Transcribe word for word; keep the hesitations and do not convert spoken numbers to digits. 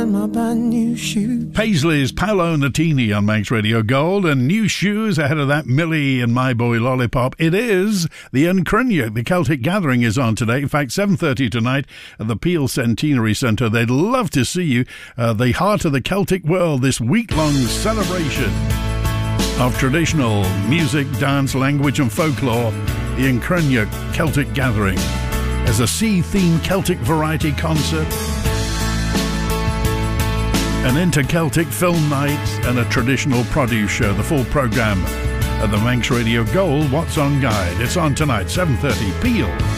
in my brand new shoes. Paisley's Paolo Nutini on Manx Radio Gold, and new shoes ahead of that Millie and My Boy Lollipop. It is the Uncrunniach. The Celtic Gathering is on today. In fact, seven thirty tonight at the Peel Centenary Centre. They'd love to see you. Uh, the heart of the Celtic world, this week-long celebration of traditional music, dance, language and folklore. The Uncrunniach Celtic Gathering as a sea-themed Celtic variety concert, an inter-Celtic film night and a traditional produce show. The full programme at the Manx Radio Gold What's On Guide. It's on tonight, seven thirty, Peel.